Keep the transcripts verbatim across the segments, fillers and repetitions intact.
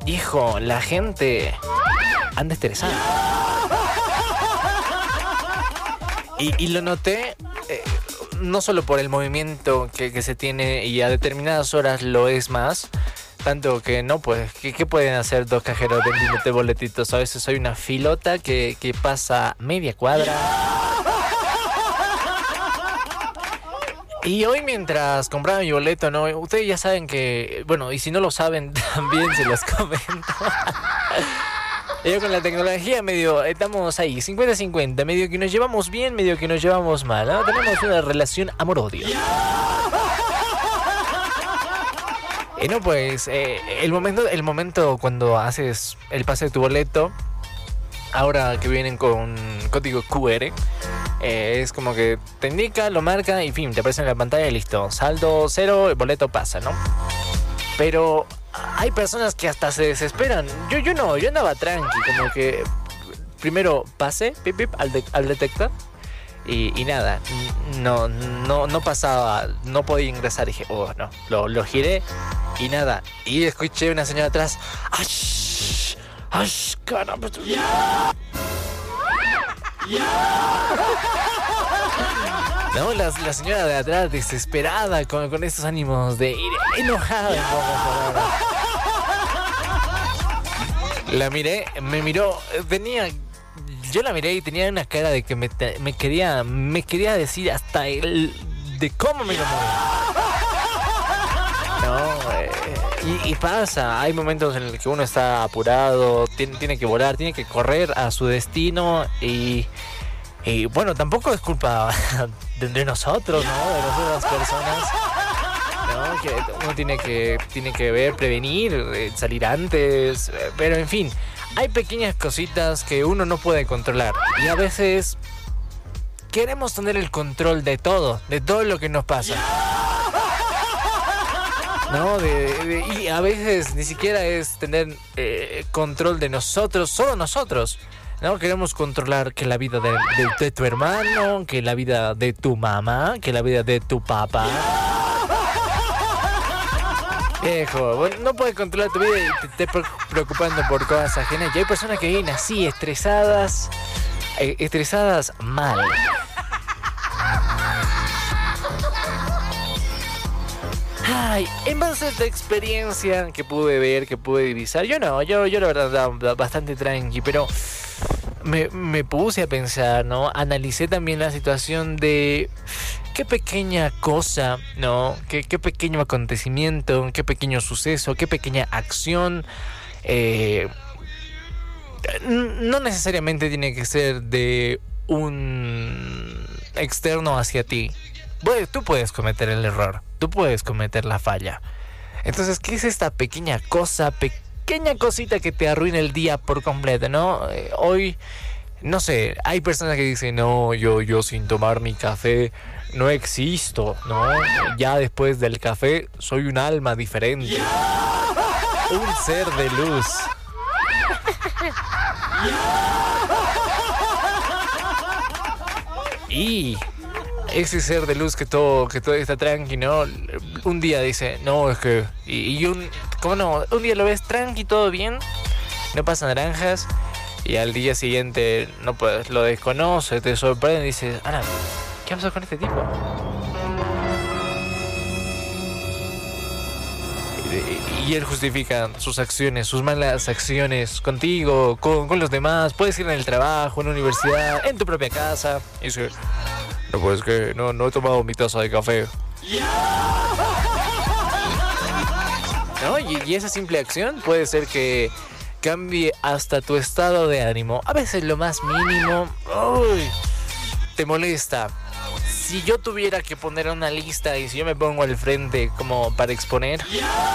Hijo, la gente anda estresada. Y, y lo noté eh, no solo por el movimiento que, que se tiene, y a determinadas horas lo es más. Tanto que no, pues, ¿qué, qué pueden hacer dos cajeros vendiéndote boletitos? A veces hay una filota que, que pasa media cuadra. Y hoy, mientras compraba mi boleto, ¿no? Ustedes ya saben que... Bueno, y si no lo saben, también se los comento. Yo con la tecnología medio... Estamos ahí, cincuenta cincuenta. Medio que nos llevamos bien, medio que nos llevamos mal, ¿no? Tenemos una relación amor-odio. Y no, pues, eh, el momento, el momento cuando haces el pase de tu boleto, ahora que vienen con código cu erre, eh, es como que te indica, lo marca y fin, te aparece en la pantalla y listo. Saldo cero, el boleto pasa, ¿no? Pero hay personas que hasta se desesperan. Yo, yo no, yo andaba tranqui, como que primero pase, pip, pip, al, de, al detector. Y, y nada, no, no, no pasaba, no podía ingresar. Dije, oh, no, lo, lo giré y nada. Y escuché una señora atrás. ¡Ash! ¡Ash! ¡Caramba! ¡Ya! ¡Ya! No, la, la señora de atrás desesperada con, con estos ánimos de ir enojada. La miré, me miró, tenía... Yo la miré y tenía una cara de que me, me quería me quería decir hasta el de cómo me lo moví. No, eh, y, y pasa, hay momentos en los que uno está apurado, tiene, tiene que volar, tiene que correr a su destino y, y bueno, tampoco es culpa de, de nosotros, ¿no? De nosotras personas. No, que uno tiene que, tiene que ver, prevenir, salir antes, pero en fin. Hay pequeñas cositas que uno no puede controlar y a veces queremos tener el control de todo, de todo lo que nos pasa. No, de, de, y a veces ni siquiera es tener eh, control de nosotros, solo nosotros. No, queremos controlar que la vida de, de, de tu hermano, que la vida de tu mamá, que la vida de tu papá. Viejo, no puedes controlar tu vida y te estés preocupando por cosas ajenas. Y hay personas que vienen así, estresadas, eh, estresadas mal. Ay, en base a esta experiencia que pude ver, que pude divisar, yo no, yo, yo la verdad estaba bastante tranqui, pero me, me puse a pensar, ¿no? Analicé también la situación de... Qué pequeña cosa, ¿no? Qué, qué pequeño acontecimiento, qué pequeño suceso, qué pequeña acción. Eh, no necesariamente tiene que ser de un externo hacia ti. Bueno, tú puedes cometer el error, tú puedes cometer la falla. Entonces, ¿qué es esta pequeña cosa, pequeña cosita que te arruina el día por completo, ¿no? Eh, hoy, no sé, hay personas que dicen, no, yo, yo sin tomar mi café... No existo, ¿no? Ya después del café soy un alma diferente. Un ser de luz. Y ese ser de luz que todo, que todo está tranqui, ¿no? Un día dice, no, es que... Y, y un... ¿Cómo no? Un día lo ves tranqui, todo bien. No pasa naranjas. Y al día siguiente, no pues, lo desconoce, te sorprende y dices, ah, ¿qué pasó con este tipo? Y él justifica sus acciones, sus malas acciones contigo, con, con los demás. Puedes ir en el trabajo, en la universidad, en tu propia casa. Y dice, no, pues que no, no he tomado mi taza de café. ¿No? Y, y esa simple acción puede ser que cambie hasta tu estado de ánimo. A veces lo más mínimo, uy, te molesta. Si yo tuviera que poner una lista y si yo me pongo al frente como para exponer,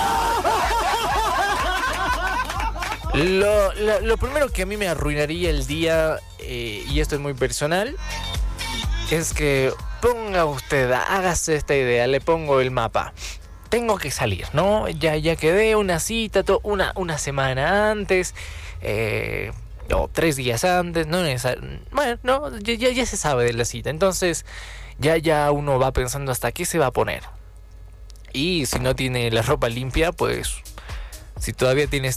lo, lo, lo primero que a mí me arruinaría el día, eh, y esto es muy personal, es que ponga usted, hágase esta idea, le pongo el mapa. Tengo que salir, ¿no? Ya, ya quedé una cita, to, una, una semana antes, eh, o tres días antes, no necesario. Bueno, no, ya, ya, ya se sabe de la cita. Entonces, ya, ya uno va pensando hasta qué se va a poner. Y si no tiene la ropa limpia, pues, si todavía tienes